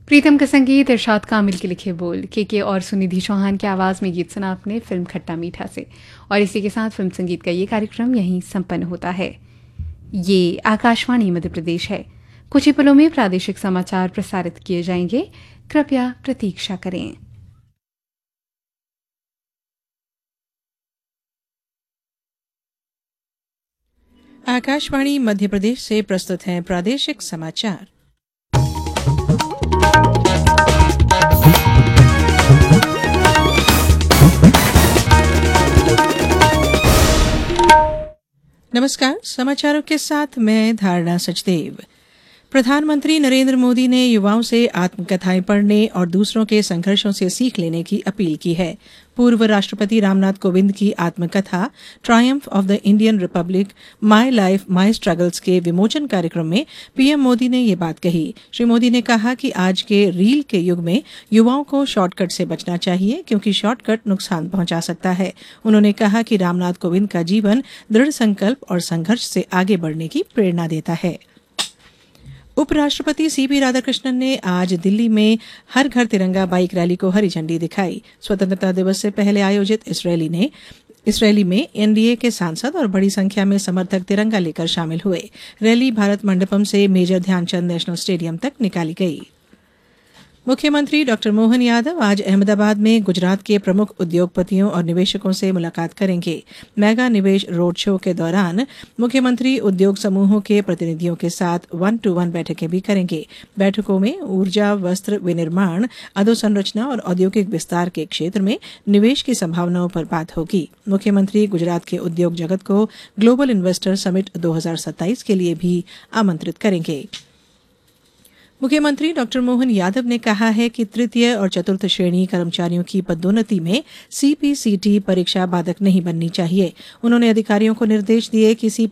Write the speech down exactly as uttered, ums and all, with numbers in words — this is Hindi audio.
प्रीतम का संगीत, इरशाद कामिल के लिखे बोल, के के और सुनिधि चौहान की आवाज़ में गीत सुना आपने फिल्म खट्टा मीठा से। और इसी के साथ फिल्म संगीत का ये कार्यक्रम यहीं संपन्न होता है। ये आकाशवाणी मध्य प्रदेश है। कुछ ही पलों में प्रादेशिक समाचार प्रसारित किए जाएंगे। कृपया प्रतीक्षा करें। आकाशवाणी मध्य प्रदेश से प्रस्तुत हैं प्रादेशिक समाचार। नमस्कार, समाचारों के साथ मैं धारणा सचदेव। प्रधानमंत्री नरेंद्र मोदी ने युवाओं से आत्मकथाएं पढ़ने और दूसरों के संघर्षों से सीख लेने की अपील की है। पूर्व राष्ट्रपति रामनाथ कोविंद की आत्मकथा Triumph of the Indian Republic my life my struggles के विमोचन कार्यक्रम में पीएम मोदी ने ये बात कही। श्री मोदी ने कहा कि आज के रील के युग में युवाओं को शॉर्टकट से बचना चाहिए, क्योंकि शॉर्टकट नुकसान पहुंचा सकता है। उन्होंने कहा कि रामनाथ कोविंद का जीवन दृढ़ संकल्प और संघर्ष से आगे बढ़ने की प्रेरणा देता है। उपराष्ट्रपति सीपी राधाकृष्णन ने आज दिल्ली में हर घर तिरंगा बाइक रैली को हरी झंडी दिखाई। स्वतंत्रता दिवस से पहले आयोजित इस रैली ने इस रैली में एनडीए के सांसद और बड़ी संख्या में समर्थक तिरंगा लेकर शामिल हुए। रैली भारत मंडपम से मेजर ध्यानचंद नेशनल स्टेडियम तक निकाली गई। मुख्यमंत्री डॉक्टर मोहन यादव आज अहमदाबाद में गुजरात के प्रमुख उद्योगपतियों और निवेशकों से मुलाकात करेंगे। मेगा निवेश रोड शो के दौरान मुख्यमंत्री उद्योग समूहों के प्रतिनिधियों के साथ वन टू वन बैठकें भी करेंगे। बैठकों में ऊर्जा, वस्त्र विनिर्माण, अधोसंरचना और औद्योगिक विस्तार के क्षेत्र में निवेश की संभावनाओं पर बात होगी। मुख्यमंत्री गुजरात के उद्योग जगत को ग्लोबल इन्वेस्टर समिट दो हज़ार सत्ताईस के लिए भी आमंत्रित करेंगे। मुख्यमंत्री डॉक्टर मोहन यादव ने कहा है कि तृतीय और चतुर्थ श्रेणी कर्मचारियों की पदोन्नति में सीपीसीटी परीक्षा बाधक नहीं बननी चाहिए। उन्होंने अधिकारियों को निर्देश दिए कि